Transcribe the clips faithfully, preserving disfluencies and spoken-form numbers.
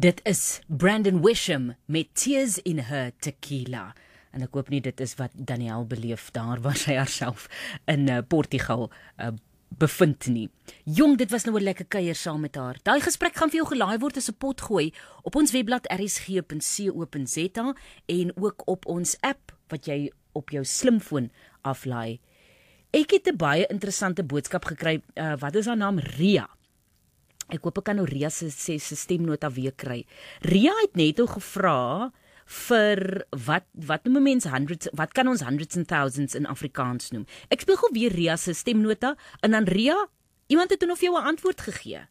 Dit is Brandon Wisham met Tears in Her Tequila. En ek hoop nie dit is wat Danielle beleef daar waar sy haarself in uh, Portugal uh, bevind nie. Jong, dit was nou 'n lekker kuier saam met haar. Daai gesprek gaan vir jou gelaai word as 'n pot gooi op ons webblad r s g punt co punt z a en ook op ons app wat jy op jou slimfoon aflaai. Ek het 'n baie interessante boodskap gekry. Uh, wat is haar naam? Ria. Ek hoop ek kan nou Ria se se stemnota weer kry. Ria het net al gevra vir wat wat noem mens hundreds, wat kan ons hundreds and thousands in Afrikaans noem? Ek speel gou weer Ria se stemnota en dan Ria, iemand het nou vir jou 'n antwoord gegee.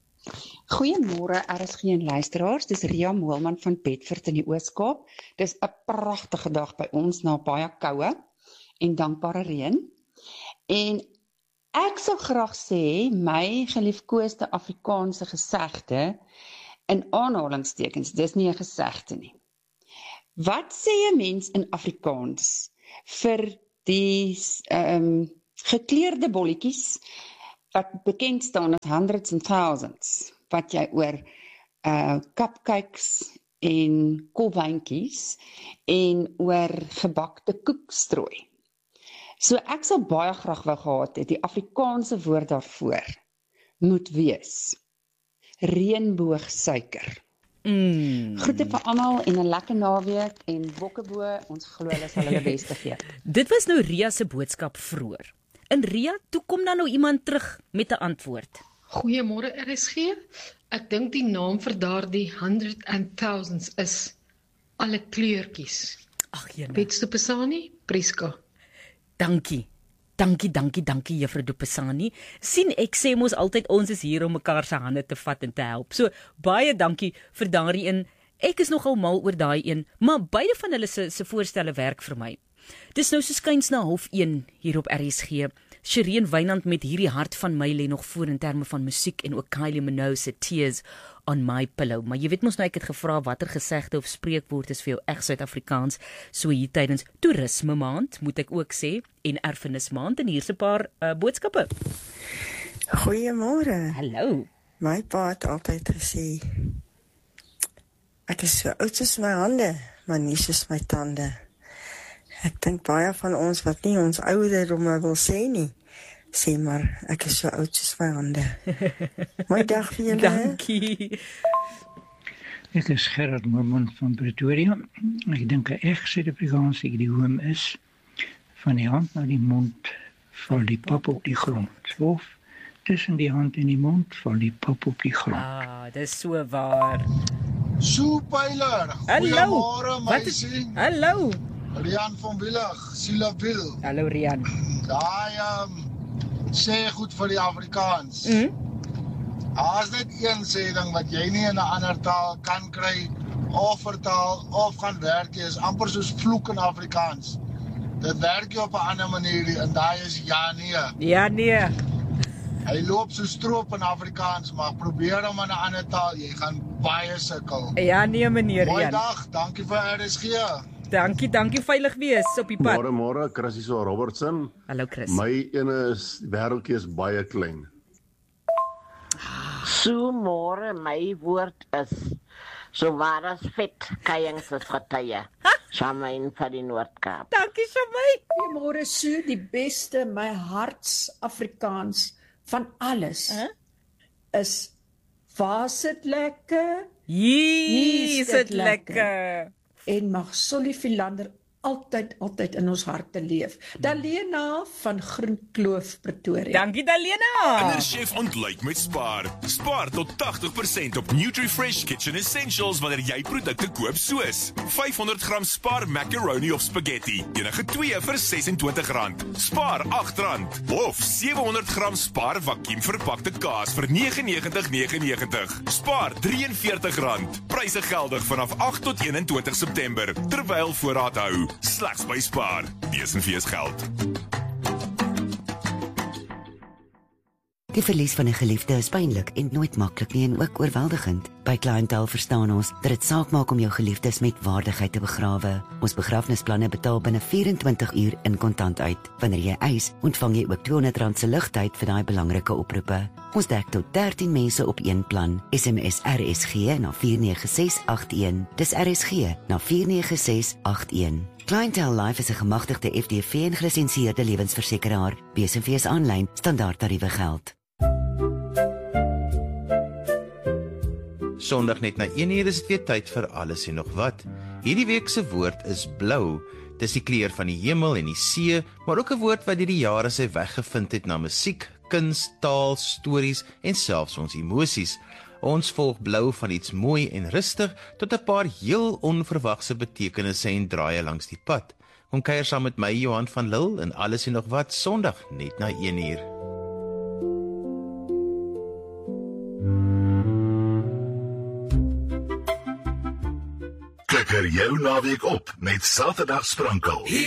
Goeiemôre R S G en luisteraars, dis Ria Moelman van Bedford in die Oos-Kaap. Dis 'n pragtige dag by ons na baie koue en dankbare reën. En ek sou graag sê my geliefkoeste Afrikaanse gesegde in aanhalingstekens, dis nie 'n gesegde nie. Wat sê 'n mens in Afrikaans vir die um, gekleurde bolletjies wat bekend staan as hundreds and thousands, wat jy oor uh, cupcakes en kolwyntjies en oor gebakte koek strooi? So ek sal baie graag wou gehad het, die Afrikaanse woord daarvoor moet wees reënboogsuiker. Mm. Groete vir almal en 'n lekker naweek en Bokkebo, ons glo hulle sal hulle bes te gee. Dit was nou Ria se boodskap vroeër. In Ria, toe kom dan nou iemand terug met 'n antwoord. Goeiemôre R S G. Ek dink die naam vir daardie hundred and thousands is alle kleurtjies. Ag jene. Betste Pesani, Priska. Dankie. Dankie, dankie, dankie Juffrou Dupesani. Sien, ek sê mos altyd ons is hier om mekaar se hande te vat en te help. So baie dankie vir daardie een. Ek is nogal mal oor daai een, maar beide van hulle se se voorstelle werk vir my. Dis nou so skuins na half een hier op R S G. Shireen Wynand met hierdie hart van my lê nog voor in terme van musiek en ook Kylie Minogue se Tears on My Pillow. Maar jy weet mos nou ek het gevra watter gesegde of spreekwoord is vir jou reg Suid-Afrikaans. So hier tydens toerisme maand moet ek ook sê en erfenis maand en hier's 'n paar uh, boodskappe. Goeiemôre. Hallo. My pa het altyd gesê ek is so oud soos my hande, maar nie soos my tande. Ek dink baie van ons wat nie ons ouderdomme wil sê nie, sê maar ek is so oud soos my hande. Mooi dag vir julle. Dankie. Ek is Gerard Moelman van Pretoria. Ek dink 'n reg Suid-Afrikaanse idiom is van die hand na die mond val die pap op die grond. Of tussen die hand en die mond val die pap op die grond. Ah, dis so waar. Soepeiler, Hallo. goeiemôre Wat is? meisie. Hallo. Rian van Willig, Silaville. Hallo Rian. Daai um, sê goed vir die Afrikaans. Mhm. As net een sê ding wat jy nie in 'n ander taal kan kry of vertaal of gaan werk, is amper soos vloek in Afrikaans. Dit werk jy op 'n ander manier en daai is ja nee. Ja nee. Hy loop so stroop in Afrikaans, maar probeer hom in 'n ander taal, jy gaan baie sukkel. Ja nee meneer Mooi Rian. dag, dankie vir R S G. Dankie, dankie, veilig wees op die pad. Môre môre, Chris hier so Robertson. Hallo Chris. My ene is wêreldjie is baie klein. So môre, my woord is so waar as vet kajings is getye. Shamaine van die Noord-Kaap. Dankie Shamaine. Goeiemôre, so die beste, my harts Afrikaans van alles Huh? is waar sit lekker Hier sit lekker. en mag Solly Philander altyd altyd in ons harte leef. Dalena van Groenkloof Pretoria. Dankie Dalena. Innerchef ontluik met Spar. Spaar tot tachtig persent op NutriFresh Kitchen Essentials wanneer jy produkte koop soos vyf honderd gram Spar macaroni of spaghetti, enige twee vir ses en twintig rand. Spar agt rand of sewe honderd gram Spar vakuum verpakte kaas vir nege negentig nege negentig. Spar drie en veertig rand. Pryse geldig vanaf agt tot eenentwintig September terwyl voorraad hou. Slegs by Spar. Wees en wees geld. Die verlies van 'n geliefde is pynlik en nooit maklik nie en ook oorweldigend. By Clientele verstaan ons dat dit saak maak om jou geliefdes met waardigheid te begrawe. Ons begrafnisplanne betaal binne vyf-en-twintig uur in kontant uit. Wanneer jy eis, ontvang jy ook tweehonderd rand se ligtyd vir daai belangrike oproepe. Ons dek tot dertien mense op een plan. S M S R S G na vier nege ses agt een. Dis R S G na vier nege ses agt een. Clientele Life is 'n gemagtigde F D V en gelisensieerde lewensversekeraar. B S V is aanlyn, standaard tariewe geld. Sondag net na een uur is dit weer tyd vir alles en nog wat. Hierdie week se woord is blou. Dis die kleur van die hemel en die see, maar ook 'n woord wat deur die jare sy weg gevind het na musiek, kuns, taal, stories en selfs ons emosies. Ons volg blou van iets mooi en rustig tot 'n paar heel onverwagse betekenisse en draaie langs die pad. Kom kuier saam met my Johan van Lille en alles en nog wat Sondag net na een uur. Klikker jou naweek op met Saterdag Sprankel.